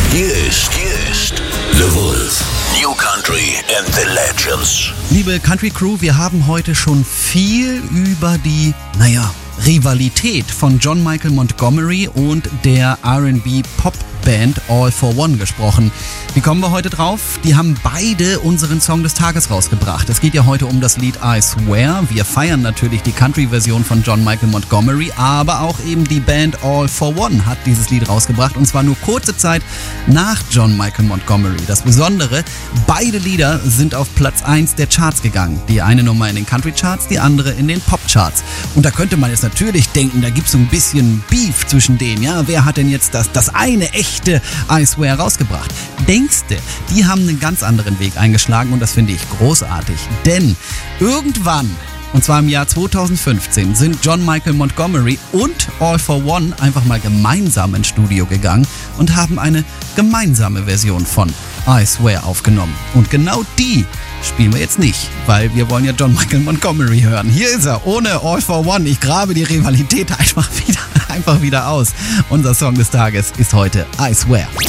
Hier ist The Wolf. New Country and the Legends. Liebe Country Crew, wir haben heute schon viel über die, Rivalität von John Michael Montgomery und der R&B-Pop-Band All for One gesprochen. Wie kommen wir heute drauf? Die haben beide unseren Song des Tages rausgebracht. Es geht ja heute um das Lied I Swear. Wir feiern natürlich die Country-Version von John Michael Montgomery, aber auch eben die Band All for One hat dieses Lied rausgebracht, und zwar nur kurze Zeit nach John Michael Montgomery. Das Besondere, beide Lieder sind auf Platz 1 der Charts gegangen. Die eine Nummer in den Country-Charts, die andere in den Pop-Charts. Und da könnte man jetzt natürlich denken, da gibt es so ein bisschen Beef zwischen denen. Ja, wer hat denn jetzt das eine echte I Swear rausgebracht? Denkste, die haben einen ganz anderen Weg eingeschlagen, und das finde ich großartig. Denn irgendwann, und zwar im Jahr 2015, sind John Michael Montgomery und All for One einfach mal gemeinsam ins Studio gegangen und haben eine gemeinsame Version von I Swear aufgenommen. Und genau die spielen wir jetzt nicht, weil wir wollen ja John Michael Montgomery hören. Hier ist er, ohne All for One. Ich grabe die Rivalität einfach wieder aus. Unser Song des Tages ist heute I Swear.